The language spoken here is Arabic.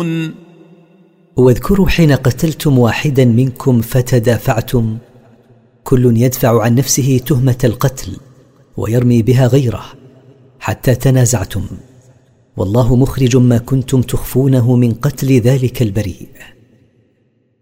تخفون. واذكروا حين قتلتم واحدا منكم فتدافعتم، كل يدفع عن نفسه تهمة القتل ويرمي بها غيره حتى تنازعتم، والله مخرج ما كنتم تخفونه من قتل ذلك البريء.